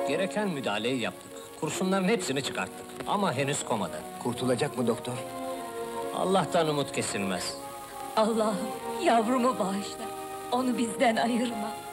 Gereken müdahaleyi yaptık. Kurşunların hepsini çıkarttık. Ama henüz komada. Kurtulacak mı doktor? Allah'tan umut kesilmez. Allah'ım, yavrumu bağışla. Onu bizden ayırma.